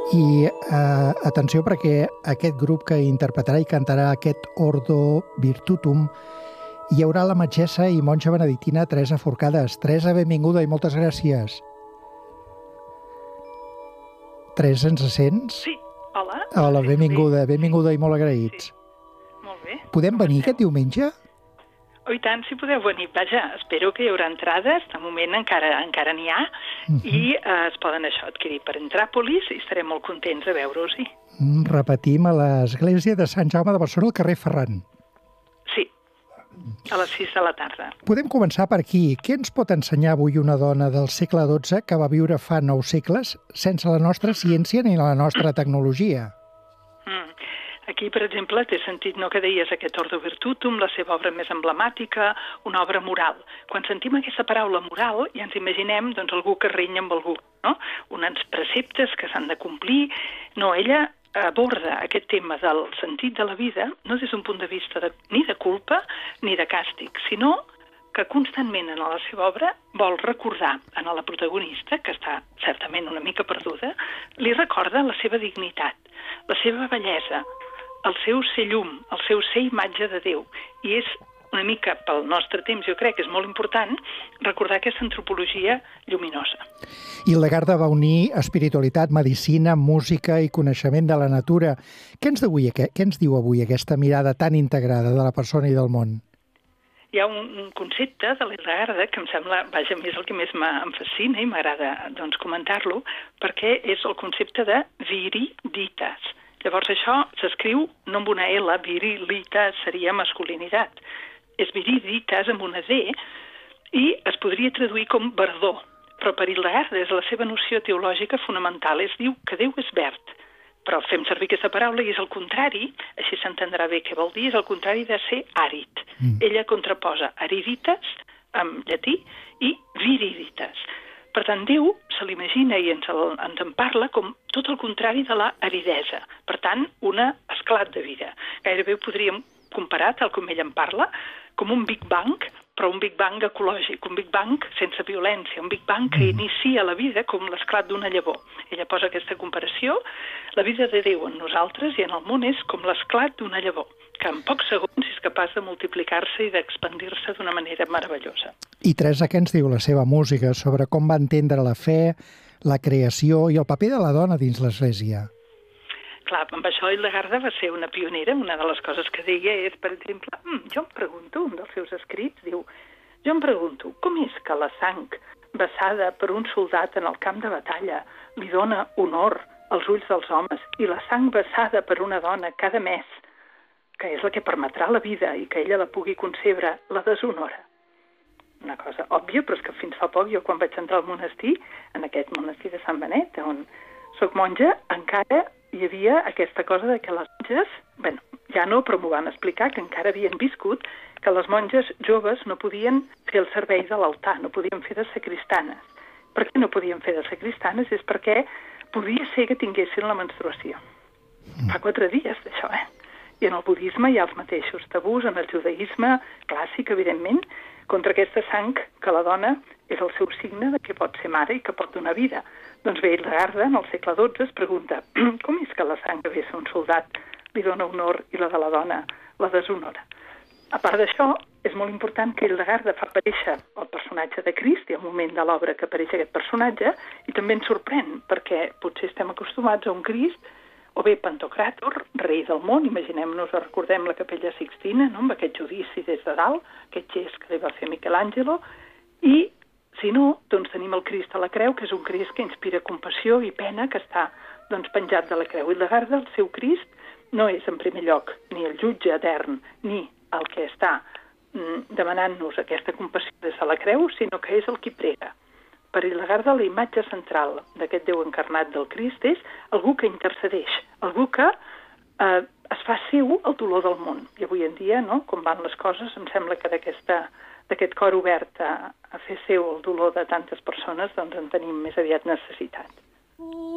I atenció, perquè aquest grup que interpretarà i cantarà aquest Ordo Virtutum hi haurà la metgessa i monja benedictina Teresa Forcades. Teresa, benvinguda i moltes gràcies. Teresa, ens sents? Sí, hola. Hola, benvinguda i molt agraïts. Sí. Molt bé. Podem venir aquest diumenge? Oh, i tant, si podeu venir. Vaja, espero que hi haurà entrades. De moment encara n'hi ha. I es poden adquirir per Entràpolis i estarem molt contents de veure-us-hi. Repetim, a l'església de Sant Jaume de Barcelona, al carrer Ferran. Sí, a les 6 de la tarda. Podem començar per aquí. Què ens pot ensenyar avui una dona del segle XII que va viure fa 9 segles sense la nostra ciència ni la nostra tecnologia? Aquí, per exemple, té sentit, no, que deies aquest Ordo Virtutum, la seva obra més emblemàtica, una obra moral. Quan sentim aquesta paraula moral, ja ens imaginem algú que renya amb algú, no? Uns preceptes que s'han de complir. No, ella aborda aquest tema del sentit de la vida no des d'un punt de vista ni de culpa ni de càstig, sinó que constantment en la seva obra vol recordar a la protagonista, que està certament una mica perduda, li recorda la seva dignitat, la seva bellesa, el seu ser llum, el seu ser imatge de Déu. I és una mica, pel nostre temps, jo crec que és molt important recordar aquesta antropologia lluminosa. Hildegarda va unir espiritualitat, medicina, música i coneixement de la natura. Què ens diu avui aquesta mirada tan integrada de la persona i del món? Hi ha un concepte de l'Hildegarda que em sembla, vaja, més el que més em fascina i m'agrada comentar-lo, perquè és el concepte de viriditas. Llavors això s'escriu no amb una L, virilitas seria masculinitat. És viriditas amb una D i es podria traduir com verdor. Però per Hildegarda és la seva noció teològica fonamental. Es diu que Déu és verd. Però fem servir aquesta paraula i és el contrari, així s'entendrà bé què vol dir, és el contrari de ser àrid. Ella contraposa ariditas, en llatí, i viriditas. Per tant, Déu se l'imagina i ens en parla com tot el contrari de la aridesa. Per tant, un esclat de vida. Gairebé ho podríem comparar, tal com ell en parla, com un Big Bang, però un Big Bang ecològic, un Big Bang sense violència, un Big Bang que inicia la vida com l'esclat d'una llavor. Ella posa aquesta comparació, la vida de Déu en nosaltres i en el món és com l'esclat d'una llavor, que en pocs segons és capaç de multiplicar-se i d'expandir-se d'una manera meravellosa. I Teresa, què ens diu la seva música sobre com va entendre la fe, la creació i el paper de la dona dins l'Església? Clar, amb això Hildegarda va ser una pionera. Una de les coses que deia és, per exemple, jo em pregunto, un dels seus escrits diu, jo em pregunto, com és que la sang vessada per un soldat en el camp de batalla li dona honor als ulls dels homes i la sang vessada per una dona cada mes, que és la que permetrà la vida i que ella la pugui concebre, la deshonora? Una cosa òbvia, però és que fins fa poc, jo quan vaig entrar al monestir, en aquest monestir de Sant Benet, on soc monja, encara hi havia aquesta cosa de que les monges, ja no, però m'ho van explicar, que encara havien viscut que les monges joves no podien fer el servei de l'altar, no podien fer de sacristanes. Per què no podien fer de sacristanes? És perquè podia ser que tinguessin la menstruació. Fa 4 dies d'això, I en el budisme hi ha els mateixos tabús, en el judaïsme clàssic, evidentment, contra aquesta sang que la dona és el seu signe de que pot ser mare i que pot donar vida. Doncs bé, Hildegarda, en el segle XII, es pregunta com és que la sang que vessa un soldat li dona honor i la de la dona la deshonora? A part d'això, és molt important que Hildegarda fa aparèixer el personatge de Crist i al moment de l'obra que apareix aquest personatge, i també ens sorprèn, perquè potser estem acostumats a un Crist o bé Pantocràtor, rei del món, imaginem-nos, recordem la Capella Sixtina, no?, amb aquest judici des de dalt, aquest gest que li va fer Michelangelo, i si no, doncs tenim el Crist a la creu, que és un Crist que inspira compassió i pena, que està penjat de la creu. Hildegarda, el seu Crist, no és en primer lloc ni el jutge etern, ni el que està demanant-nos aquesta compassió des de la creu, sinó que és el qui prega. Per Hildegarda, la imatge central d'aquest Déu encarnat del Crist és algú que intercedeix, algú que es fa seu el dolor del món. I avui en dia, no?, com van les coses, em sembla que d'aquest cor obert a fer seu el dolor de tantes persones, doncs en tenim més aviat necessitat.